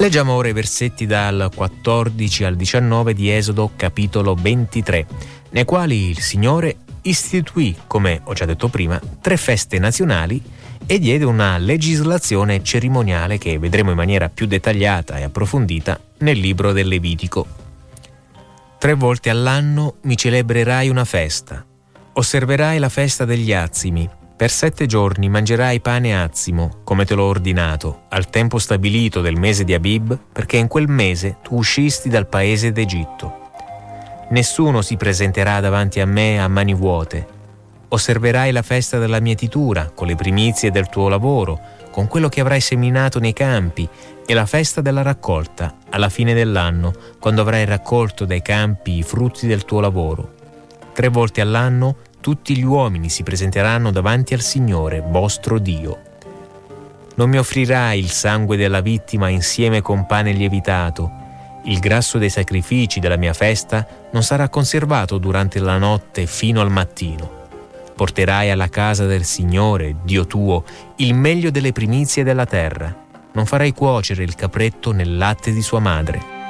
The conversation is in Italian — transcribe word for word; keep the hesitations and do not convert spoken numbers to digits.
Leggiamo ora i versetti dal quattordici al diciannove di Esodo capitolo ventitré, nei quali il Signore istituì, come ho già detto prima, tre feste nazionali e diede una legislazione cerimoniale che vedremo in maniera più dettagliata e approfondita nel libro del Levitico. Tre volte all'anno mi celebrerai una festa. Osserverai la festa degli azimi. Per sette giorni mangerai pane azimo, come te l'ho ordinato, al tempo stabilito del mese di Abib, perché in quel mese tu uscisti dal paese d'Egitto. Nessuno si presenterà davanti a me a mani vuote. Osserverai la festa della mietitura, con le primizie del tuo lavoro, con quello che avrai seminato nei campi, e la festa della raccolta, alla fine dell'anno, quando avrai raccolto dai campi i frutti del tuo lavoro. Tre volte all'anno tutti gli uomini si presenteranno davanti al Signore, vostro Dio. Non mi offrirai il sangue della vittima insieme con pane lievitato. Il grasso dei sacrifici della mia festa non sarà conservato durante la notte fino al mattino. Porterai alla casa del Signore, Dio tuo, il meglio delle primizie della terra. Non farai cuocere il capretto nel latte di sua madre.